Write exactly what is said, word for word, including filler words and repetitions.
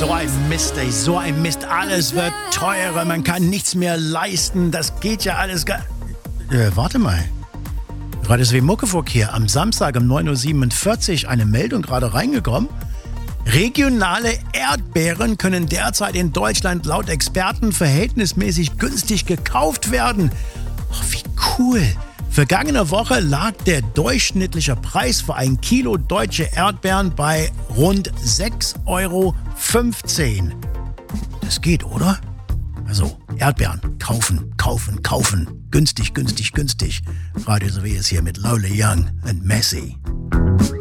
So ein Mist, ey, so ein Mist. Alles wird teurer, man kann nichts mehr leisten. Das geht ja alles gar... Äh, warte mal. Radio S W Muckefuck hier. Am Samstag um neun Uhr siebenundvierzig eine Meldung gerade reingekommen. Regionale Erdbeeren können derzeit in Deutschland laut Experten verhältnismäßig günstig gekauft werden. Oh, wie cool. Vergangene Woche lag der durchschnittliche Preis für ein Kilo deutsche Erdbeeren bei rund sechs Euro fünfzehn. Das geht, oder? Also, Erdbeeren kaufen, kaufen, kaufen. Günstig, günstig, günstig. Radio S W ist hier mit Lola Young und Messi.